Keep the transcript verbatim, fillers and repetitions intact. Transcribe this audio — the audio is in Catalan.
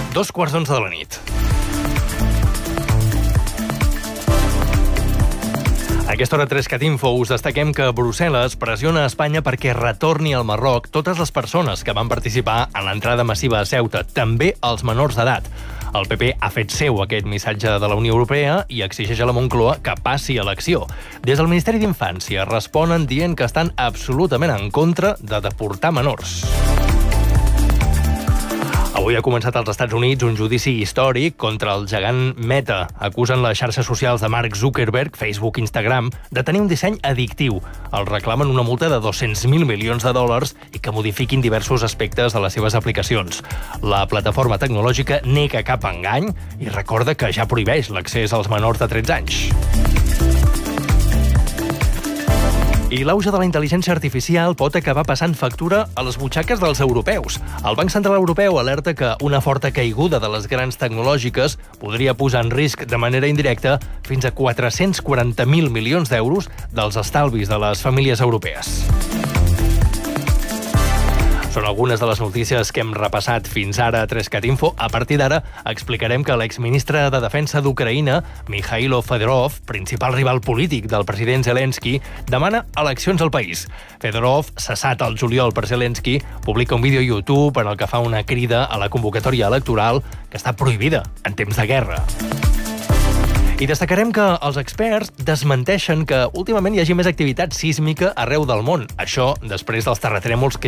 Dos quarts d'onze de la nit. A aquesta hora tres Cat Info us destaquem que Brussel·les pressiona a Espanya perquè retorni al Marroc totes les persones que van participar en l'entrada massiva a Ceuta, també els menors d'edat. El P P ha fet seu aquest missatge de la Unió Europea i exigeix a la Moncloa que passi a l'acció. Des del Ministeri d'Infància responen dient que estan absolutament en contra de deportar menors. Avui ha començat als Estats Units un judici històric contra el gegant Meta. Acusen les xarxes socials de Mark Zuckerberg, Facebook i Instagram, de tenir un disseny addictiu. Els reclamen una multa de dos-cents mil milions de dòlars i que modifiquin diversos aspectes de les seves aplicacions. La plataforma tecnològica nega cap engany i recorda que ja prohibeix l'accés als menors de tretze anys. I l'auge de la intel·ligència artificial pot acabar passant factura a les butxaques dels europeus. El Banc Central Europeu alerta que una forta caiguda de les grans tecnològiques podria posar en risc de manera indirecta fins a quatre-cents quaranta mil milions d'euros dels estalvis de les famílies europees. Són algunes de les notícies que hem repassat fins ara a tres Cat Info. A partir d'ara explicarem que l'exministre de Defensa d'Ucraïna, Mikhailo Fedorov, principal rival polític del president Zelensky, demana eleccions al país. Fedorov, cessat al juliol per Zelensky, publica un vídeo a YouTube en el que fa una crida a la convocatòria electoral que està prohibida en temps de guerra. I destacarem que els experts desmenteixen que últimament hi hagi més activitat sísmica arreu del món. Això després dels terratrèmols que